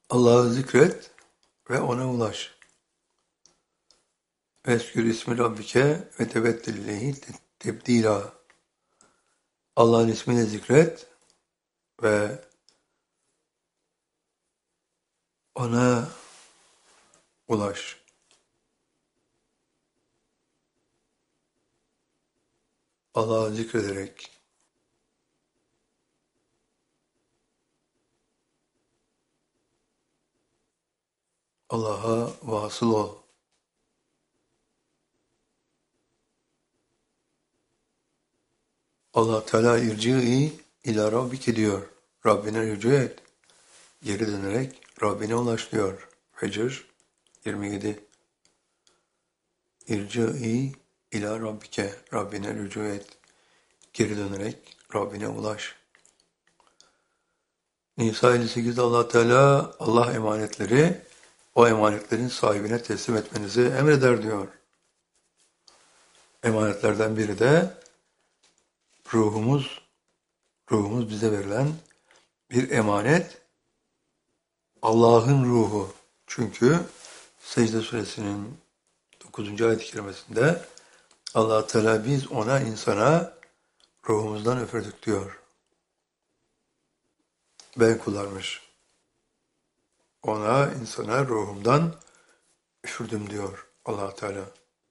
Allah'ı zikret ve ona ulaş. Veskür ismi Rabbike ve teveddel ileyhi tebdila. Allah'ın ismini zikret ve ona ulaş. Allah'ı zikrederek Allah'a vasıl ol. Allah Teala irci'i ila Rabbike diyor. Rabbine rücu et. Geri dönerek Rabbine ulaş diyor. Fecr 27. İrci'i ila Rabbike. Rabbine rücu et. Geri dönerek Rabbine ulaş. Nisa 58'de Allah Teala Allah emanetleri o emanetlerin sahibine teslim etmenizi emreder diyor. Emanetlerden biri de ruhumuz bize verilen bir emanet, Allah'ın ruhu. Çünkü Secde Suresinin 9. ayet-i kerimesinde Allah Teala biz ona insana ruhumuzdan üfürdük diyor. Ben kullanmış. Ona insana ruhumdan üfürdüm diyor Allah Teala.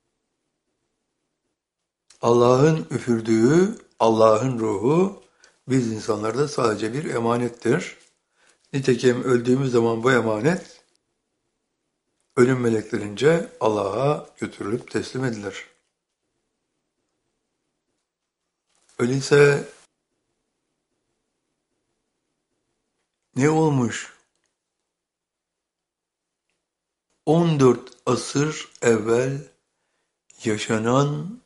Allah'ın üfürdüğü, Allah'ın ruhu biz insanlarda sadece bir emanettir. Nitekim öldüğümüz zaman bu emanet ölüm meleklerince Allah'a götürülüp teslim edilir. Öyleyse ne olmuş? 14 asır evvel yaşanan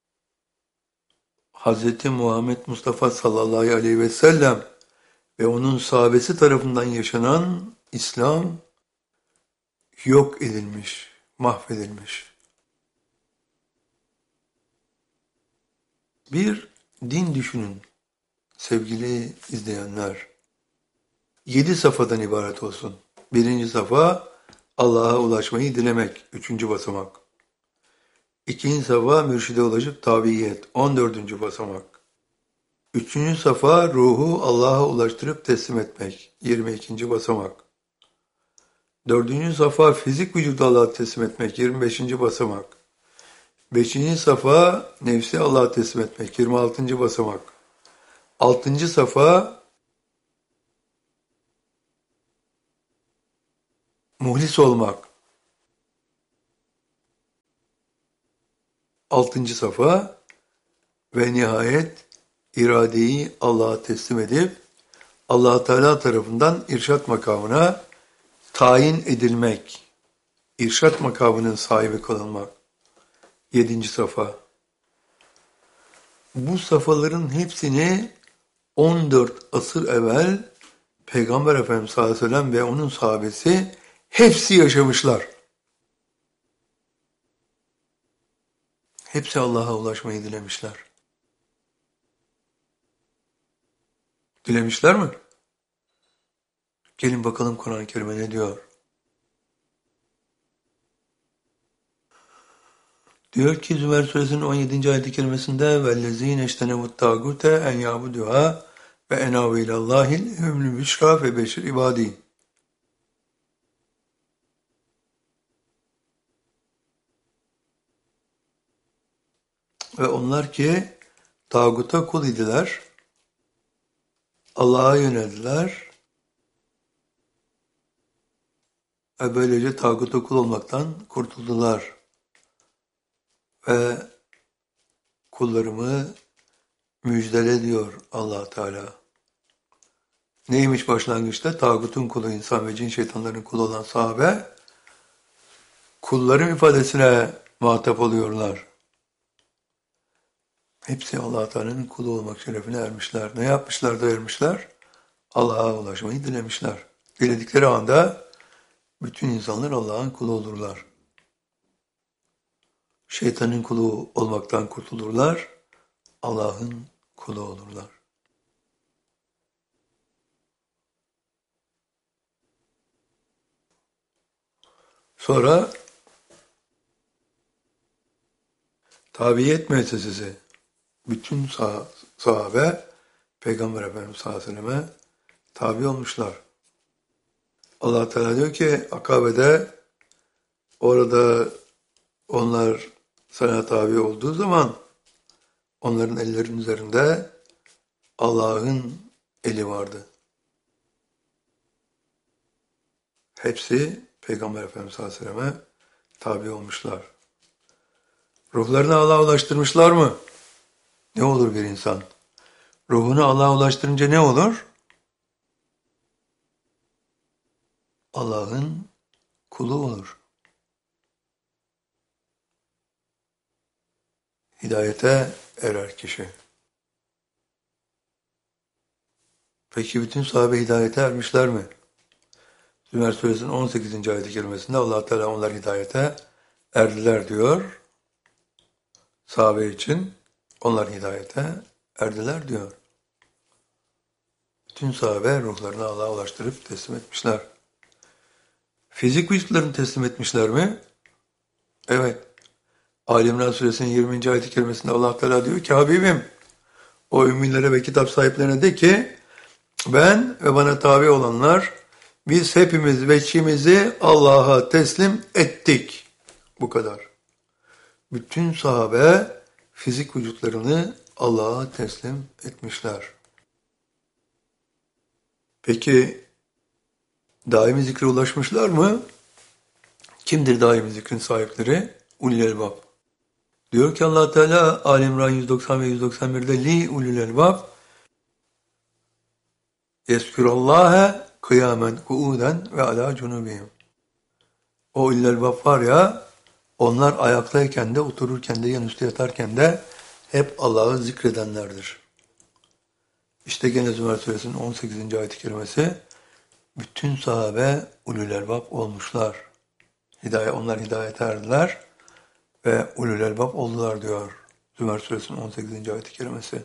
Hz. Muhammed Mustafa sallallahu aleyhi ve sellem ve onun sahabesi tarafından yaşanan İslam yok edilmiş, mahvedilmiş. Bir din düşünün sevgili izleyenler. 7 safhadan ibaret olsun. Birinci safha Allah'a ulaşmayı dilemek, 3. basamak. İkinci safha mürşide ulaşıp tabiiyet, 14. basamak. 3. safha ruhu Allah'a ulaştırıp teslim etmek, 22. basamak. 4. safha fizik vücudu Allah'a teslim etmek, 25. basamak. 5. safha nefsi Allah'a teslim etmek, 26. basamak. 6. safha muhlis olmak. 6. safha ve nihayet iradeyi Allah'a teslim edip Allah Teala tarafından irşat makamına tayin edilmek, irşat makamının sahibi kılınmak. 7. safha. Bu safhaların hepsini 14 asır evvel Peygamber Efendimiz sallallahu aleyhi ve sellem ve onun sahabesi hepsi yaşamışlar. Hepsi Allah'a ulaşmayı dilemişler. Dilemişler mi? Gelin bakalım Kur'an-ı Kerim'e ne diyor? Diyor ki Zümer Suresinin 17. ayet-i kerimesinde وَالَّذ۪ينَ اجْتَنَبُوا الطَّاغُوتَ اَنْ يَعْبُدُوهَا وَاَنَابُوا اِلَى اللّٰهِ الْهُمْ الْبُشْرَى فَبَشِّرْ عِبَادِهِ. Ve onlar ki tağuta kul idiler, Allah'a yöneldiler ve böylece tağuta kul olmaktan kurtuldular. Ve kullarımı müjdele diyor Allah Teala. Neymiş başlangıçta? Tağutun kulu, insan ve cin şeytanların kulu olan sahabe, kulların ifadesine muhatap oluyorlar. Hepsi Allah Teala'nın kulu olmak şerefine ermişler. Ne yapmışlar da ermişler? Allah'a ulaşmayı dilemişler. Diledikleri anda bütün insanlar Allah'ın kulu olurlar. Şeytanın kulu olmaktan kurtulurlar. Allah'ın kulu olurlar. Sonra tabiyet müessesesi. Bütün sahabe Peygamber Efendimiz sallallahu aleyhi ve selleme tabi olmuşlar. Allah Teala diyor ki Akabe'de orada onlar sana tabi olduğu zaman onların ellerinin üzerinde Allah'ın eli vardı. Hepsi Peygamber Efendimiz sallallahu aleyhi ve selleme tabi olmuşlar. Ruhlarını Allah'a ulaştırmışlar mı? Ne olur bir insan? Ruhunu Allah'a ulaştırınca ne olur? Allah'ın kulu olur. Hidayete erer kişi. Peki bütün sahabe hidayete ermişler mi? Zümer Suresinin 18. ayet-i kerimesinde Allah Teala onlar hidayete erdiler diyor. Sahabe için onlar hidayete erdiler diyor. Bütün sahabe ruhlarını Allah'a ulaştırıp teslim etmişler. Fizik vücutlarını teslim etmişler mi? Evet. Ali İmran Suresinin 20. ayet-i kerimesinde Allah Teala diyor ki Habibim o ümminlere ve kitap sahiplerine de ki ben ve bana tabi olanlar biz hepimiz veçimizi Allah'a teslim ettik. Bu kadar. Bütün sahabe fizik vücutlarını Allah'a teslim etmişler. Peki daimi zikre ulaşmışlar mı? Kimdir daimi zikrin sahipleri? Ulul elbab. Diyor ki Allah Teala Ali İmran 190 ve 191'de li ulul elbab yezkurallâhe kıyamen kuuden ve ala cunubihim. O ulul elbab var ya onlar ayaktayken de otururken de yanüstü yatarken de hep Allah'ı zikredenlerdir. İşte gene Zümer Suresinin 18. ayet-i kerimesi bütün sahabe ulul elbab olmuşlar. Onlar hidayete erdiler ve ulul elbab oldular diyor Zümer Suresinin 18. ayet-i kerimesi.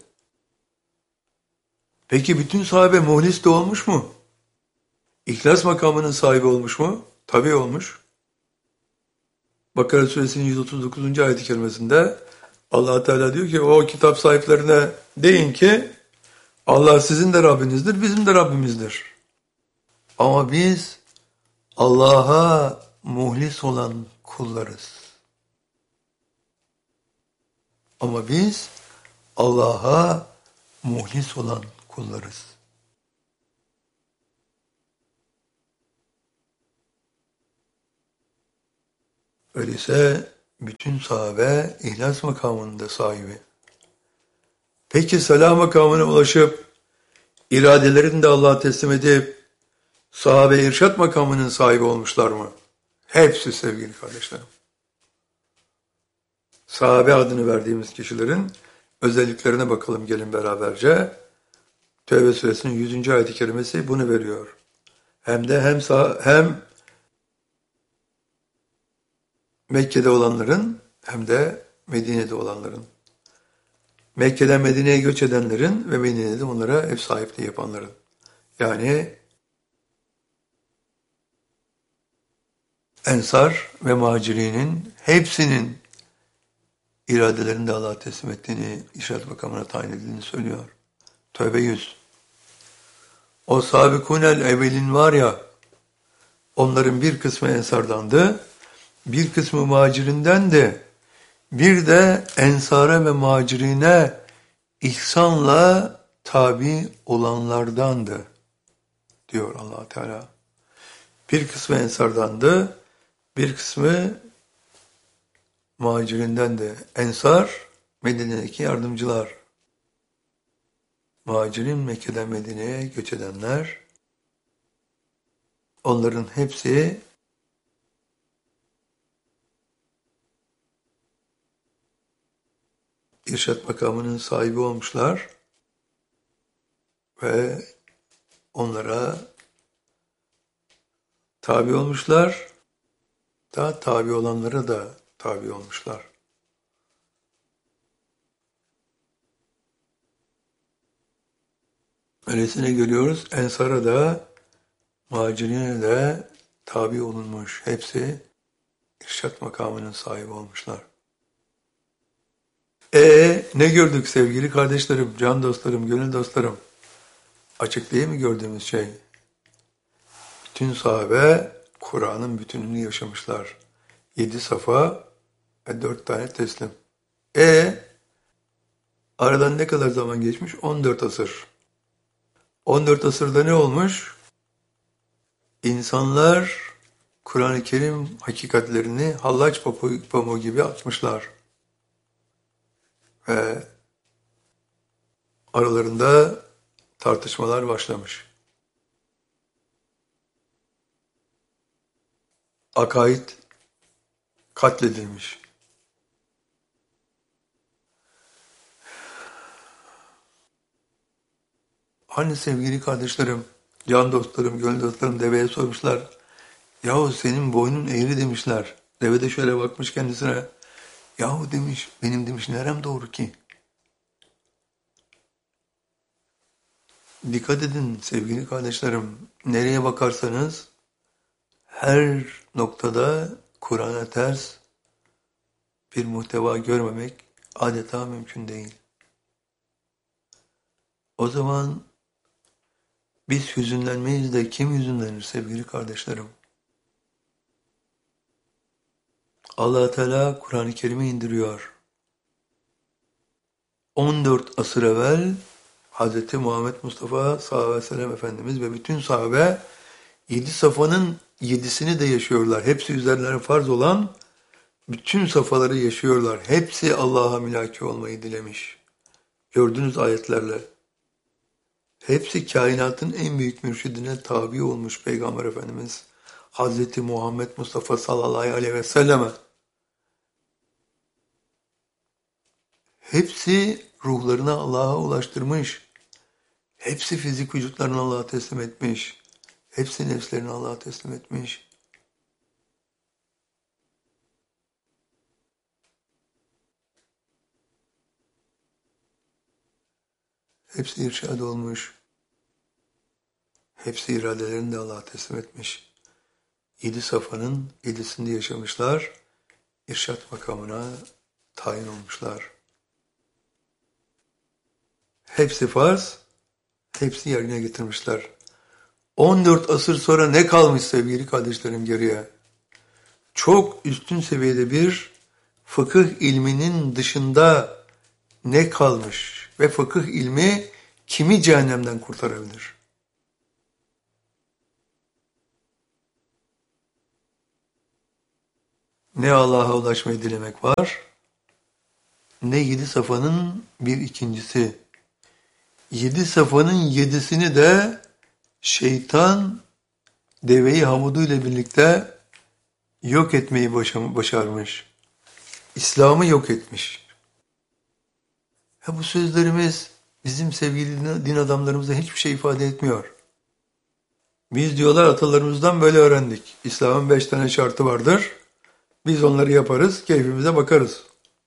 Peki bütün sahabe muhlis de olmuş mu? İhlas makamının sahibi olmuş mu? Tabii olmuş. Bakara Suresinin 139. ayet-i kerimesinde Allah Teala diyor ki o kitap sahiplerine deyin ki Allah sizin de Rabbinizdir, bizim de Rabbimizdir. Ama biz Allah'a muhlis olan kullarız. Ama biz Allah'a muhlis olan kullarız. Öyleyse bütün sahabe ihlas makamında sahibi. Peki selam makamına ulaşıp iradelerini de Allah'a teslim edip sahabe irşat makamının sahibi olmuşlar mı? Hepsi sevgili kardeşlerim. Sahabe adını verdiğimiz kişilerin özelliklerine bakalım gelin beraberce. Tevbe suresinin 100. ayet-i kerimesi bunu veriyor. Hem Mekke'de olanların hem de Medine'de olanların. Mekke'den Medine'ye göç edenlerin ve Medine'de onlara ev sahipliği yapanların. Yani Ensar ve Muhacirinin hepsinin iradelerini de Allah'a teslim ettiğini, irşad makamına tayin edildiğini söylüyor. Tövbe 100. O sabikunel evvelin var ya, onların bir kısmı Ensar'dandı, bir kısmı Muhacirinden de, bir de Ensar'a ve Muhacirine ihsanla tabi olanlardandı, diyor Allah Teala. Bir kısmı Ensar'dandı, bir kısmı Muhacirinden de. Ensar, Medine'deki yardımcılar. Muhacirin Mekke'den Medine'ye göç edenler, onların hepsi irşad makamının sahibi olmuşlar ve onlara tabi olmuşlar, tabi olanlara da tabi olmuşlar. Öylesine görüyoruz, Ensar'a da, Muhacirine de tabi olunmuş. Hepsi irşat makamının sahibi olmuşlar. Ne gördük sevgili kardeşlerim, can dostlarım, gönül dostlarım? Açık değil mi gördüğümüz şey? Bütün sahabe Kur'an'ın bütününü yaşamışlar. 7 safa ve 4 tane teslim. Aradan ne kadar zaman geçmiş? 14 asır. 14 asırda ne olmuş? İnsanlar Kur'an-ı Kerim hakikatlerini hallaç pamuğu gibi atmışlar. Ve aralarında tartışmalar başlamış. Akaid katledilmiş. Hani sevgili kardeşlerim, can dostlarım, gönül dostlarım deveye sormuşlar. Yahu senin boynun eğri demişler. Deve de şöyle bakmış kendisine. Yahu demiş, benim demiş nerem doğru ki? Dikkat edin sevgili kardeşlerim, nereye bakarsanız her noktada Kur'an'a ters bir muhteva görmemek adeta mümkün değil. O zaman biz hüzünlenmeyiz de kim hüzünlenir sevgili kardeşlerim? Allah Teala Kur'an-ı Kerim'i indiriyor. 14 asır evvel Hz. Muhammed Mustafa sallallahu aleyhi ve sellem Efendimiz ve bütün sahabe 7 safanın 7'sini de yaşıyorlar. Hepsi üzerlerine farz olan bütün safaları yaşıyorlar. Hepsi Allah'a mülaki olmayı dilemiş. Gördüğünüz ayetlerle. Hepsi kainatın en büyük mürşidine tabi olmuş Peygamber Efendimiz Hz. Muhammed Mustafa sallallahu aleyhi ve selleme. Hepsi ruhlarını Allah'a ulaştırmış. Hepsi fizik vücutlarını Allah'a teslim etmiş. Hepsi nefslerini Allah'a teslim etmiş. Hepsi irşad olmuş. Hepsi iradelerini de Allah'a teslim etmiş. 7 safanın 7'sinde yaşamışlar. İrşad makamına tayin olmuşlar. Hepsi farz, hepsi yerine getirmişler. 14 asır sonra ne kalmış sevgili kardeşlerim geriye? Çok üstün seviyede bir fıkıh ilminin dışında ne kalmış? Ve fıkıh ilmi kimi cehennemden kurtarabilir? Ne Allah'a ulaşmayı dilemek var, ne 7 safanın bir ikincisi. 7 safanın 7'sini de şeytan deveyi Hamudu ile birlikte yok etmeyi başarmış. İslam'ı yok etmiş. Bu sözlerimiz bizim sevgili din adamlarımıza hiçbir şey ifade etmiyor. Biz diyorlar atalarımızdan böyle öğrendik. İslam'ın 5 tane şartı vardır. Biz onları yaparız, keyfimize bakarız.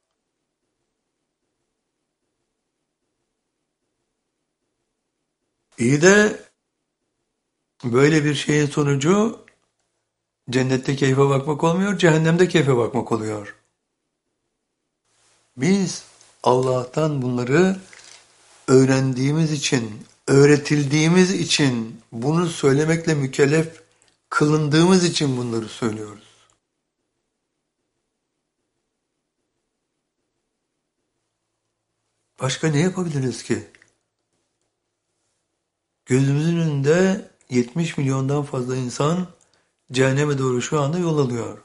İyi de böyle bir şeyin sonucu cennette keyfe bakmak olmuyor, cehennemde keyfe bakmak oluyor. Biz Allah'tan bunları öğrendiğimiz için, öğretildiğimiz için, bunu söylemekle mükellef kılındığımız için bunları söylüyoruz. Başka ne yapabiliriz ki? Gözümüzün önünde 70 milyondan fazla insan cehenneme doğru şu anda yol alıyor.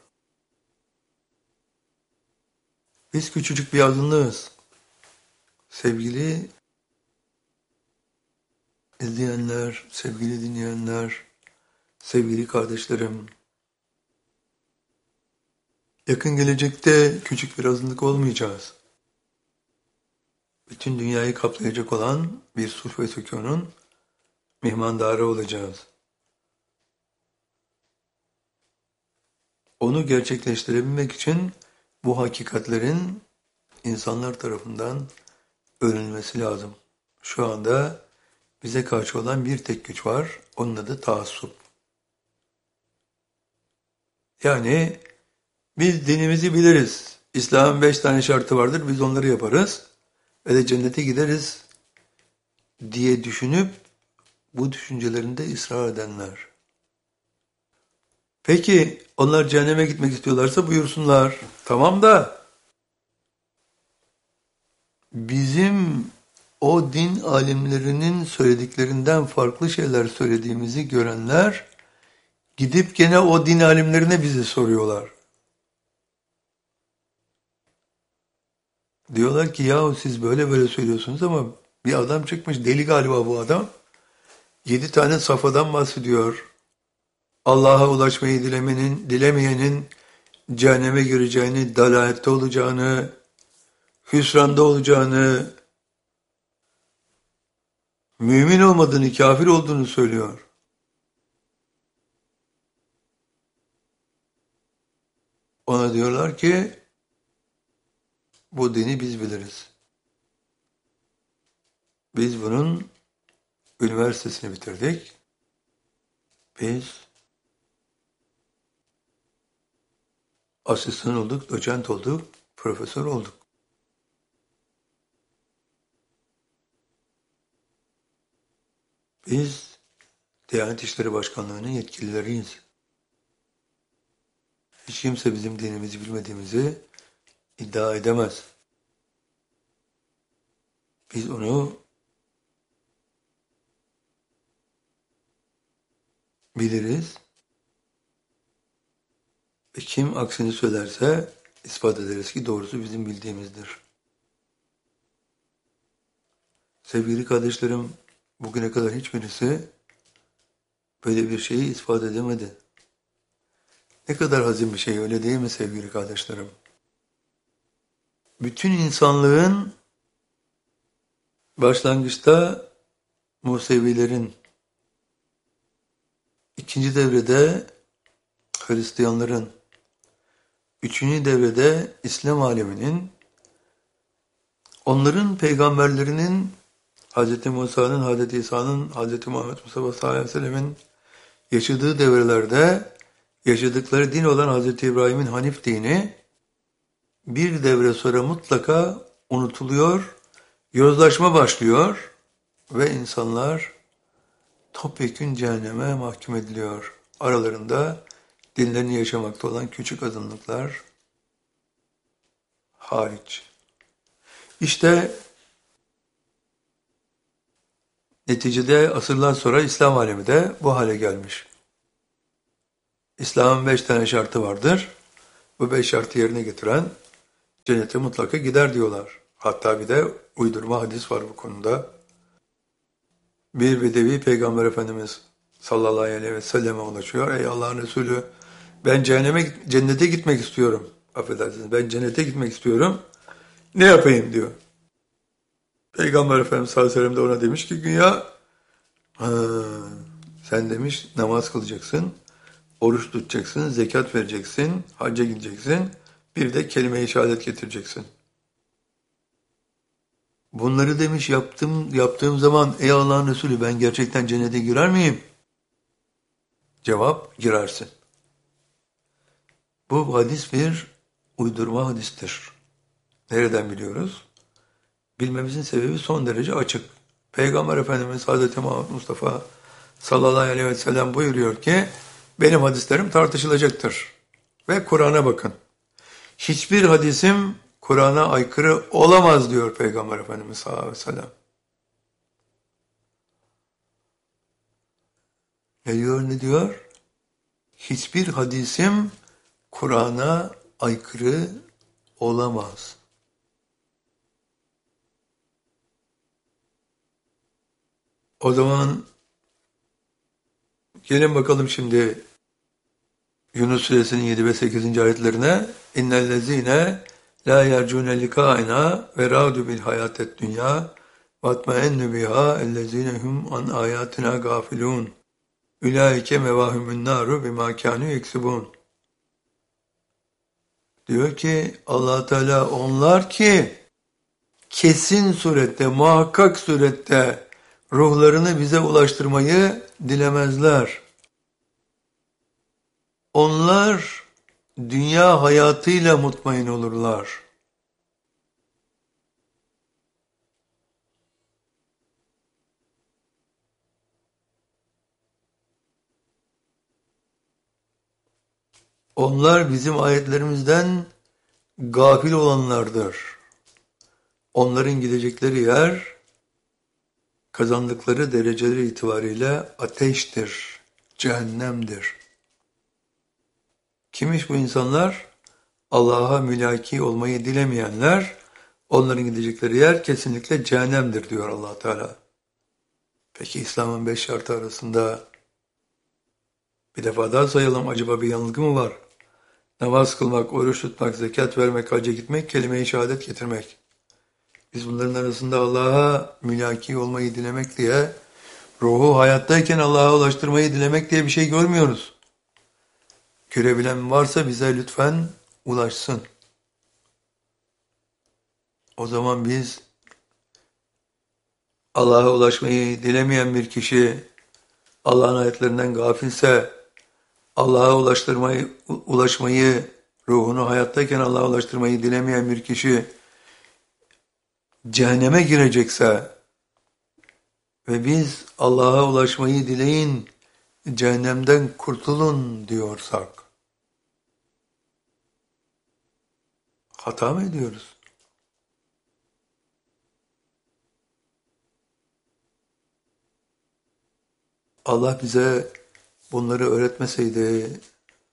Biz küçücük bir azınlığız. Sevgili izleyenler, sevgili dinleyenler, sevgili kardeşlerim, yakın gelecekte küçük bir azınlık olmayacağız. Bütün dünyayı kaplayacak olan bir sulh ve sükûnun mihmandarı olacağız. Onu gerçekleştirebilmek için bu hakikatlerin insanlar tarafından öğrenilmesi lazım. Şu anda bize karşı olan bir tek güç var. Onun adı taassup. Yani Biz dinimizi biliriz. İslam'ın 5 tane şartı vardır. Biz onları yaparız. Ve de cennete gideriz diye düşünüp bu düşüncelerinde ısrar edenler. Peki onlar cehenneme gitmek istiyorlarsa buyursunlar. Tamam da bizim o din alimlerinin söylediklerinden farklı şeyler söylediğimizi görenler gidip gene o din alimlerine bizi soruyorlar. Diyorlar ki yahu siz böyle böyle söylüyorsunuz ama bir adam çıkmış, deli galiba bu adam. 7 tane safhadan bahsediyor. Allah'a ulaşmayı dilemeyenin cehenneme gireceğini, dalalette olacağını, hüsranda olacağını, mümin olmadığını, kafir olduğunu söylüyor. Ona diyorlar ki bu dini biz biliriz. Biz bunun üniversitesini bitirdik. Biz asistan olduk, doçent olduk, profesör olduk. Biz Diyanet İşleri Başkanlığı'nın yetkilileriyiz. Hiç kimse bizim dinimizi bilmediğimizi iddia edemez. Biz onu biliriz ve kim aksini söylerse ispat ederiz ki doğrusu bizim bildiğimizdir. Sevgili kardeşlerim, bugüne kadar hiçbirisi böyle bir şeyi ispat edemedi. Ne kadar hazin bir şey, öyle değil mi sevgili kardeşlerim? Bütün insanlığın başlangıçta Musevilerin, ikinci devrede Hristiyanların, üçüncü devrede İslam aleminin, onların peygamberlerinin, Hz. Musa'nın, Hz. İsa'nın, Hz. Muhammed Mustafa sallallahu aleyhi ve sellem'in yaşadığı devrelerde yaşadıkları din olan Hz. İbrahim'in Hanif dini bir devre sonra mutlaka unutuluyor, yozlaşma başlıyor ve insanlar topyekün cehenneme mahkum ediliyor. Aralarında dinlerini yaşamakta olan küçük azınlıklar hariç. İşte neticede asırlar sonra İslam alemi de bu hale gelmiş. İslam'ın 5 tane şartı vardır. Bu 5 şartı yerine getiren cennete mutlaka gider diyorlar. Hatta bir de uydurma hadis var bu konuda. Bir bedevi Peygamber Efendimiz sallallahu aleyhi ve selleme ulaşıyor. Ey Allah'ın Resulü, ben cennete gitmek istiyorum. Affedersiniz, ben cennete gitmek istiyorum. Ne yapayım diyor. Peygamber Efendimiz sallallahu aleyhi ve sellem de ona demiş ki güya sen demiş namaz kılacaksın, oruç tutacaksın, zekat vereceksin, hacca gideceksin, bir de kelime-i şehadet getireceksin. Bunları demiş yaptığım zaman ey Allah'ın Resulü ben gerçekten cennete girer miyim? Cevap girersin. Bu hadis bir uydurma hadistir. Nereden biliyoruz? Bilmemizin sebebi son derece açık. Peygamber Efendimiz Hazreti Muhammed Mustafa sallallahu aleyhi ve sellem buyuruyor ki benim hadislerim tartışılacaktır. Ve Kur'an'a bakın. Hiçbir hadisim Kur'an'a aykırı olamaz diyor Peygamber Efendimiz sallallahu aleyhi ve sellem. Ne diyor? Hiçbir hadisim Kur'an'a aykırı olamaz. O zaman gelin bakalım şimdi Yunus suresinin 7 ve 8. ayetlerine İnnellezîne lâ yercûne likâina ve râdû bil hayâted dünyâ vatmaennü bihâ ellezîne hum an âyâtina gâfilûn ülâike mevâhumün nâru bimâ kânû yeksibûn. Diyor ki Allah Teala onlar ki kesin surette, muhakkak surette ruhlarını bize ulaştırmayı dilemezler. Onlar dünya hayatıyla mutmain olurlar. Onlar bizim ayetlerimizden gafil olanlardır. Onların gidecekleri yer, kazandıkları dereceleri itibariyle ateştir, cehennemdir. Kimmiş bu insanlar? Allah'a mülaki olmayı dilemeyenler, onların gidecekleri yer kesinlikle cehennemdir diyor Allah Teala. Peki İslam'ın 5 şartı arasında bir defa daha sayalım, acaba bir yanılgı mı var? Namaz kılmak, oruç tutmak, zekat vermek, hacca gitmek, kelime-i şehadet getirmek. Biz bunların arasında Allah'a mülaki olmayı dilemek diye, ruhu hayattayken Allah'a ulaştırmayı dilemek diye bir şey görmüyoruz. Görebilen varsa bize lütfen ulaşsın. O zaman biz Allah'a ulaşmayı dilemeyen bir kişi Allah'ın ayetlerinden gafilse, Allah'a ulaşmayı, ruhunu hayattayken Allah'a ulaştırmayı dilemeyen bir kişi cehenneme girecekse ve biz Allah'a ulaşmayı dileyin, cehennemden kurtulun diyorsak, hata mı ediyoruz? Allah bize bunları öğretmeseydi,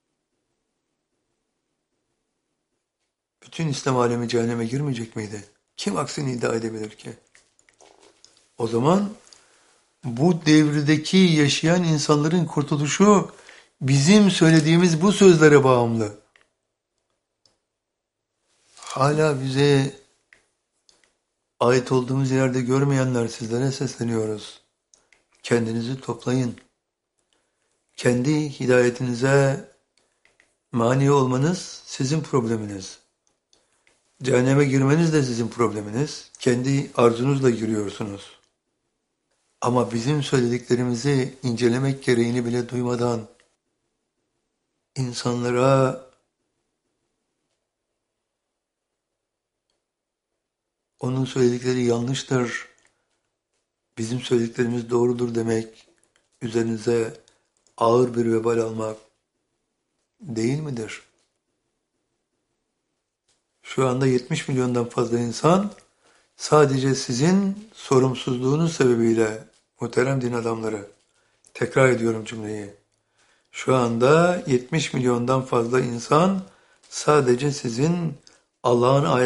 bütün İslam alemi cehenneme girmeyecek miydi? Kim aksini iddia edebilir ki? O zaman bu devrdeki yaşayan insanların kurtuluşu bizim söylediğimiz bu sözlere bağımlı. Hala bize ait olduğumuz yerde görmeyenler, sizlere sesleniyoruz. Kendinizi toplayın. Kendi hidayetinize mani olmanız sizin probleminiz. Cehenneme girmeniz de sizin probleminiz. Kendi arzunuzla giriyorsunuz. Ama bizim söylediklerimizi incelemek gereğini bile duymadan insanlara onun söyledikleri yanlıştır, bizim söylediklerimiz doğrudur demek, üzerinize ağır bir vebal almak değil midir? Şu anda 70 milyondan fazla insan sadece sizin sorumsuzluğunuz sebebiyle, muhterem din adamları, tekrar ediyorum cümleyi. Şu anda 70 milyondan fazla insan sadece sizin Allah'ın